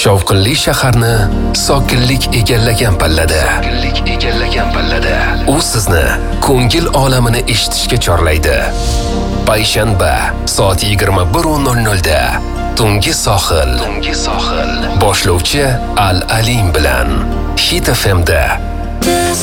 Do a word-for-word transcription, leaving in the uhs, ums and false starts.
Shovqinli shaharni sokinlik egallagan pallada. Sokinlik egallagan pallada. U sizni ko'ngil olamini eshitishga chorlaydi. Payshanba soat yigirma bir nol nol da Tungi sohil. Tungi sohil. Boshlovchi Al Alim bilan Hit F M da.